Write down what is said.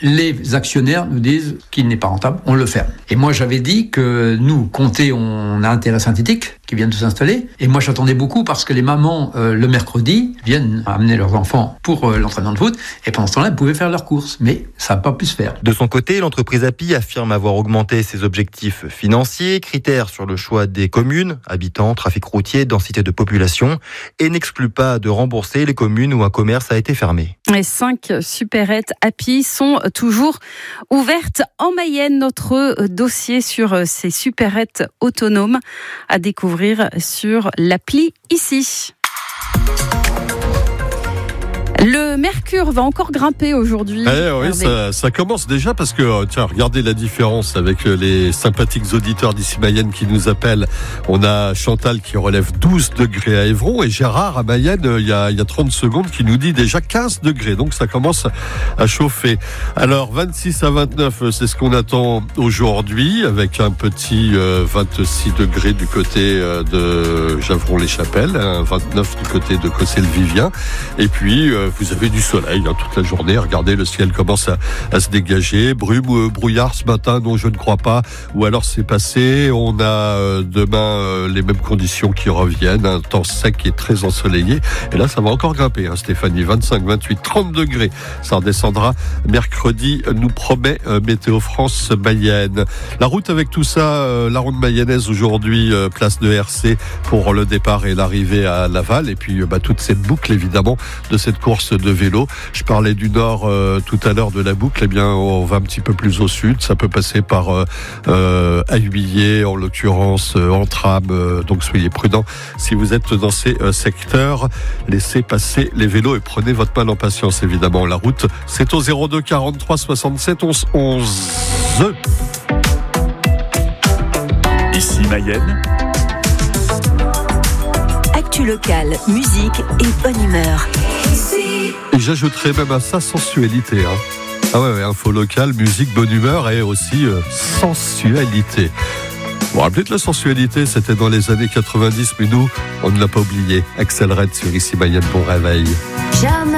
les actionnaires nous disent qu'il n'est pas rentable, on le ferme. Et moi, j'avais dit que nous, Comté, on a un terrain synthétique qui vient de s'installer. Et moi, j'attendais beaucoup parce que les mamans, le mercredi, viennent amener leurs enfants pour l'entraînement de foot. Et pendant ce temps-là, elles pouvaient faire leurs courses. Mais ça n'a pas pu se faire. De son côté, l'entreprise API affirme avoir augmenté ses objectifs financiers, critères sur le choix des communes, habitants, trafic routier, densité de population, et n'exclut pas de rembourser les communes où un commerce a été fermé. Les 5 supérettes API sont toujours ouvertes en Mayenne. Notre dossier sur ces supérettes autonomes à découvrir sur l'appli ici. Le mercure va encore grimper aujourd'hui. Oui, ça commence déjà parce que, tiens, regardez la différence avec les sympathiques auditeurs d'ici Mayenne qui nous appellent. On a Chantal qui relève 12 degrés à Évron et Gérard à Mayenne, il y a 30 secondes, qui nous dit déjà 15 degrés. Donc ça commence à chauffer. Alors 26 à 29, c'est ce qu'on attend aujourd'hui avec un petit 26 degrés du côté de Javron-les-Chapelles, 29 du côté de Cossé-le-Vivien. Et puis, vous avez du soleil toute la journée. Regardez, le ciel commence à se dégager. Brume ou brouillard ce matin? Non, je ne crois pas. Ou alors c'est passé. On a demain les mêmes conditions qui reviennent. Un temps sec et très ensoleillé. Et là, ça va encore grimper, Stéphanie. 25, 28, 30 degrés. Ça redescendra mercredi, nous promet Météo France Mayenne. La route avec tout ça, la ronde mayonnaise aujourd'hui, place de RC pour le départ et l'arrivée à Laval. Et puis toute cette boucle, évidemment, de cette course de vélo. Je parlais du nord tout à l'heure de la boucle. Eh bien, on va un petit peu plus au sud. Ça peut passer par Ahuillé, en l'occurrence en tram. Donc soyez prudents si vous êtes dans ces secteurs. Laissez passer les vélos et prenez votre mal en patience, évidemment. La route, c'est au 02 43 67 11 11. Ici Mayenne. Actu locale, musique et bonne humeur. Et j'ajouterais même à ça sensualité. Ah ouais, info locale, musique, bonne humeur et aussi sensualité. Vous vous rappelez de la sensualité, c'était dans les années 90, mais nous, on ne l'a pas oublié. Axel Red sur Ici Mayenne, bon réveil.